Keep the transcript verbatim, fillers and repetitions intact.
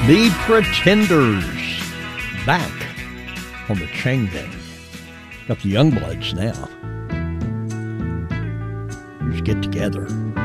The Pretenders, back on the Chain Gang. Got the Youngbloods now. Let's get together.